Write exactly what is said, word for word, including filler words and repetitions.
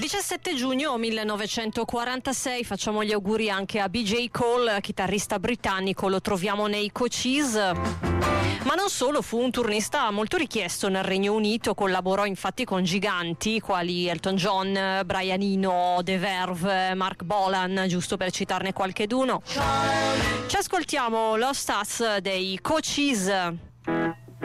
diciassette giugno millenovecentoquarantasei, facciamo gli auguri anche a B J Cole, chitarrista britannico, lo troviamo nei Cochise. Ma non solo, fu un turnista molto richiesto nel Regno Unito, collaborò infatti con giganti quali Elton John, Brian Eno, The Verve, Mark Bolan, giusto per citarne qualcheduno. Ci ascoltiamo Lost Us dei Cochise.